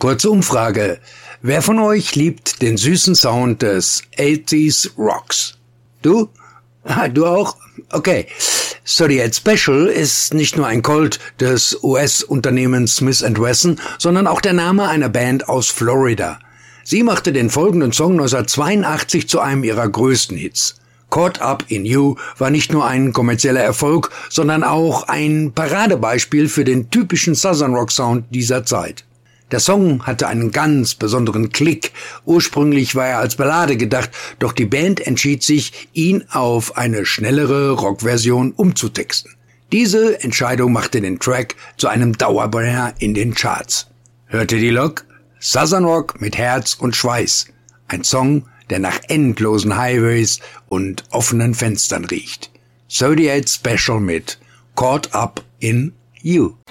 Kurze Umfrage. Wer von euch liebt den süßen Sound des 80s Rocks? Du? Du auch? Okay. 38 Special ist nicht nur ein Colt des US-Unternehmens Smith & Wesson, sondern auch der Name einer Band aus Florida. Sie machte den folgenden Song 1982 zu einem ihrer größten Hits. Caught Up in You war nicht nur ein kommerzieller Erfolg, sondern auch ein Paradebeispiel für den typischen Southern Rock Sound dieser Zeit. Der Song hatte einen ganz besonderen Klick. Ursprünglich war er als Ballade gedacht, doch die Band entschied sich, ihn auf eine schnellere Rockversion umzutexten. Diese Entscheidung machte den Track zu einem Dauerbrenner in den Charts. Hört ihr die Lok? Southern Rock mit Herz und Schweiß. Ein Song, der nach endlosen Highways und offenen Fenstern riecht. 38 Special mit Caught Up in You.